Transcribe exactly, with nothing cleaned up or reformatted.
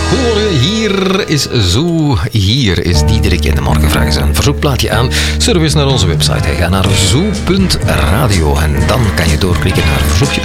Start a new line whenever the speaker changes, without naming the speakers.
horen. Hier is Zo. Hier is Diederik in de morgen. Vraag eens een verzoekplaatje aan. Surf eens naar onze website. Ga naar zo punt radio en dan kan je doorklikken naar verzoekjes.